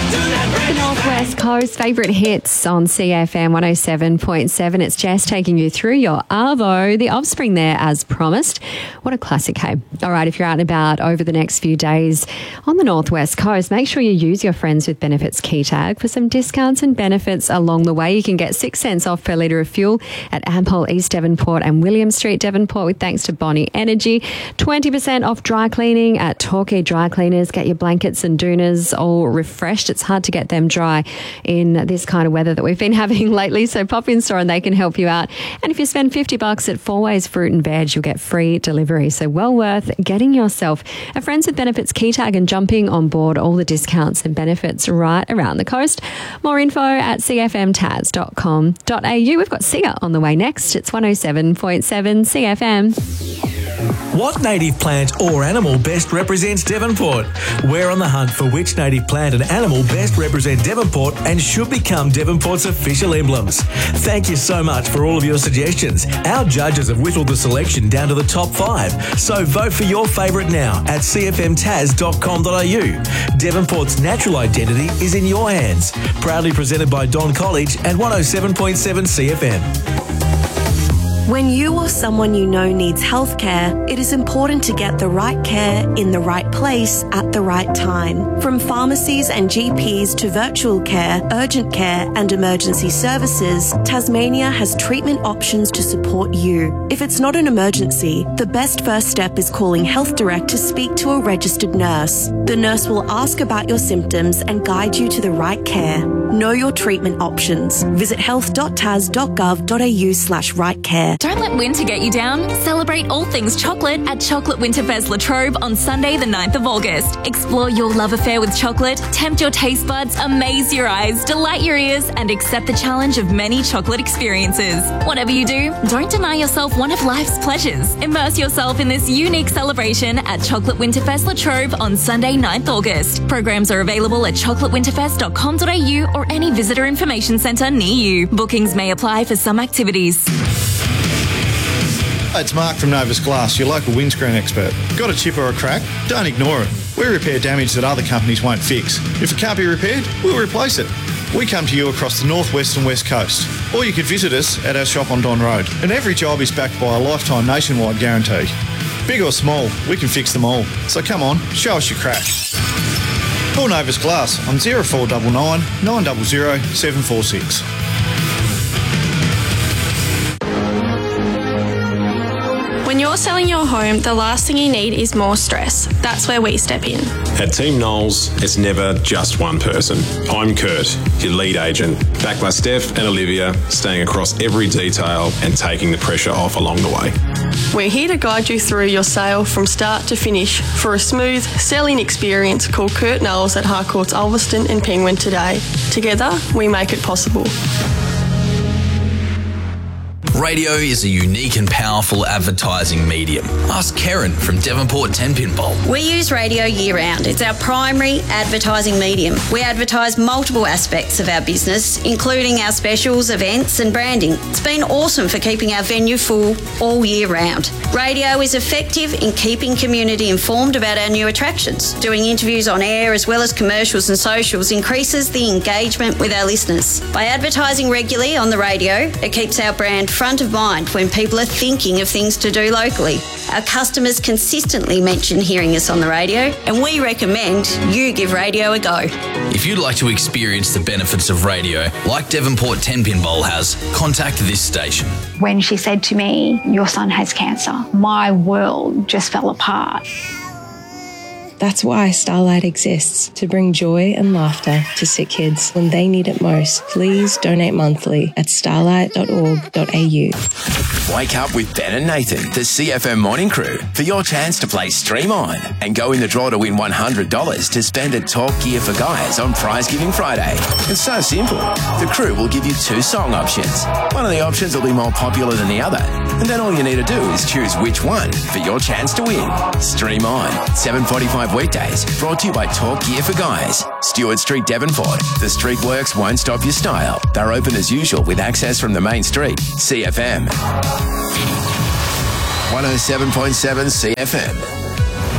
The Northwest Coast favourite hits on CFM 107.7. It's Jess taking you through your Arvo. The Offspring there as promised. What a classic, hey? All right, if you're out and about over the next few days on the Northwest Coast, make sure you use your Friends with Benefits key tag for some discounts and benefits along the way. You can get 6 cents off per litre of fuel at Ampol, East Devonport and William Street, Devonport, with thanks to Bonnie Energy. 20% off dry cleaning at Torquay Dry Cleaners. Get your blankets and doonas all refreshed. It's hard to get them dry in this kind of weather that we've been having lately, so pop in store and they can help you out. And if you spend $50 at Four Ways Fruit and Veg, you'll get free delivery, so well worth getting yourself a Friends with Benefits key tag and jumping on board all the discounts and benefits right around the coast. More info at cfmtaz.com.au. We've got Sia on the way next. It's 107.7 CFM. What native plant or animal best represents Devonport? We're on the hunt for which native plant and animal best represent Devonport and should become Devonport's official emblems. Thank you so much for all of your suggestions. Our judges have whittled the selection down to the top 5, so vote for your favourite now at cfmtaz.com.au. Devonport's natural identity is in your hands. Proudly presented by Don College and 107.7 CFM. When you or someone you know needs healthcare, it is important to get the right care in the right place at the right time. From pharmacies and GPs to virtual care, urgent care and emergency services, Tasmania has treatment options to support you. If it's not an emergency, the best first step is calling Health Direct to speak to a registered nurse. The nurse will ask about your symptoms and guide you to the right care. Know your treatment options. Visit health.tas.gov.au/right care. Don't let winter get you down. Celebrate all things chocolate at Chocolate Winterfest La Trobe on Sunday the 9th of August. Explore your love affair with chocolate, tempt your taste buds, amaze your eyes, delight your ears, and accept the challenge of many chocolate experiences. Whatever you do, don't deny yourself one of life's pleasures. Immerse yourself in this unique celebration at Chocolate Winterfest La Trobe on Sunday 9th August. Programs are available at chocolatewinterfest.com.au or any visitor information centre near you. Bookings may apply for some activities. It's Mark from Novus Glass, your local windscreen expert. Got a chip or a crack? Don't ignore it. We repair damage that other companies won't fix. If it can't be repaired, we'll replace it. We come to you across the northwest and west coast. Or you can visit us at our shop on Don Road. And every job is backed by a lifetime nationwide guarantee. Big or small, we can fix them all. So come on, show us your crack. Call Novus Glass on 0499 900 746. When you're selling your home, the last thing you need is more stress. That's where we step in. At Team Knowles, it's never just one person. I'm Kurt, your lead agent, backed by Steph and Olivia, staying across every detail and taking the pressure off along the way. We're here to guide you through your sale from start to finish. For a smooth selling experience, call Kurt Knowles at Harcourts Ulverston and Penguin today. Together, we make it possible. Radio is a unique and powerful advertising medium. Ask Karen from Devonport 10 Pinball. We use radio year-round. It's our primary advertising medium. We advertise multiple aspects of our business, including our specials, events and branding. It's been awesome for keeping our venue full all year round. Radio is effective in keeping community informed about our new attractions. Doing interviews on air as well as commercials and socials increases the engagement with our listeners. By advertising regularly on the radio, it keeps our brand front of mind when people are thinking of things to do locally. Our customers consistently mention hearing us on the radio, and we recommend you give radio a go. If you'd like to experience the benefits of radio, like Devonport 10 Pinball has, contact this station. When she said to me, "Your son has cancer," my world just fell apart. That's why Starlight exists, to bring joy and laughter to sick kids when they need it most. Please donate monthly at starlight.org.au. Wake up with Ben and Nathan, the CFM Morning Crew, for your chance to play Stream On and go in the draw to win $100 to spend at Talk Gear for Guys on Prize Giving Friday. It's so simple. The crew will give you 2 song options. One of the options will be more popular than the other, and then all you need to do is choose which one for your chance to win. Stream On, 7:45 weekdays, brought to you by Talk Gear for Guys. Stewart Street, Devonport. The street works won't stop your style. They're open as usual with access from the main street. CFM 107.7 CFM.